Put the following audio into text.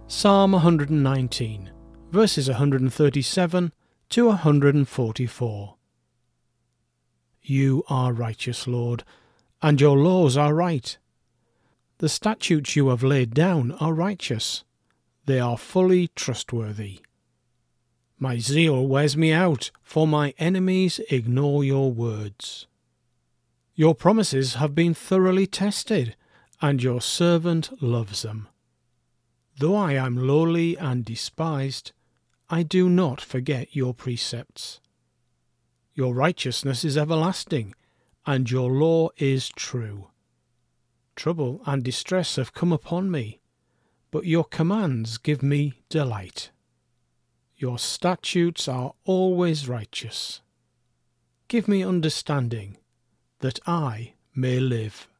Psalm 119, verses 137 to 144. You are righteous, Lord, and your laws are right. The statutes you have laid down are righteous. They are fully trustworthy. My zeal wears me out, for my enemies ignore your words. Your promises have been thoroughly tested, and your servant loves them. Though I am lowly and despised, I do not forget your precepts. Your righteousness is everlasting, and your law is true. Trouble and distress have come upon me, but your commands give me delight. Your statutes are always righteous. Give me understanding, that I may live.